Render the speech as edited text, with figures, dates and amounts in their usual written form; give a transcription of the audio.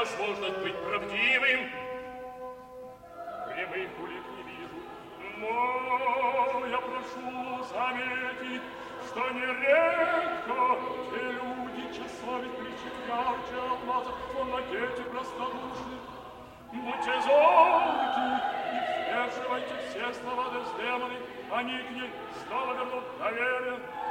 возможность быть правдивым. Прямых улик не вижу, но я прошу заметить, что нередко те люди часами кричат ярче алмаза, помогите простодушных. Будьте зорки и взвешивайте все слова Дездемоны, они к ней снова вернут доверие.